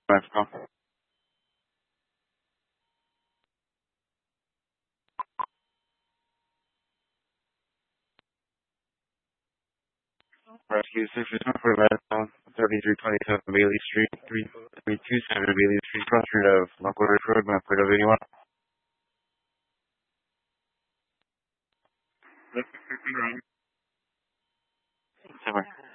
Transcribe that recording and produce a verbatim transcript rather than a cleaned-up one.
Let's go. Rescue six one for Madison, thirty-three twenty-seven Bailey Street, three three two seven Bailey Street, cross street of Lockwood Ridge Road, Maplewood of anyone. Seven.